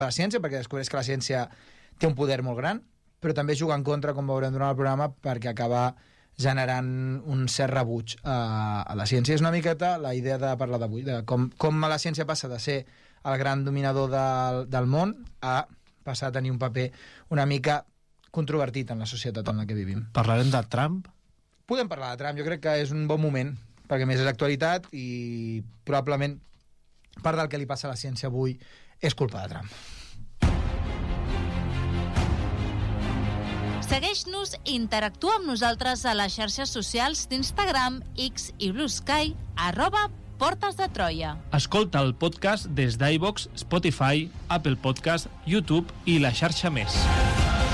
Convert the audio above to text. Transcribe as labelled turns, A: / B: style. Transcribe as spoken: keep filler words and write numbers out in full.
A: la ciència, perquè descobreix que la ciència té un poder molt gran, però també juga en contra, com veurem durant el programa, perquè acaba generant un cert rebuig a, a la ciència. És una miqueta la idea de parlar d'avui, de com, com la ciència passa de ser el gran dominador del, del món a passar a tenir un paper una mica controvertit en la societat en la que vivim.
B: Parlarem de Trump?
A: Podem parlar de Trump, jo crec que és un bon moment, perquè més és actualitat i probablement part del que li passa a la ciència avui és culpa de Trump.
C: Segueix-nos i interactua amb nosaltres a les xarxes socials d'Instagram, X i Blue Sky, arroba Portes de Troia.
B: Escolta el podcast des d'iVoox, Spotify, Apple Podcast, YouTube i la xarxa més.